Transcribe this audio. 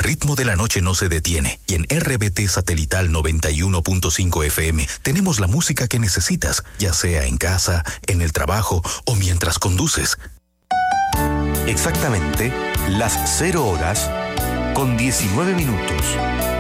ritmo de la noche no se detiene y en RBT Satelital 91.5 FM tenemos la música que necesitas, ya sea en casa, en el trabajo o mientras conduces. Exactamente las 0 horas con 19 minutos.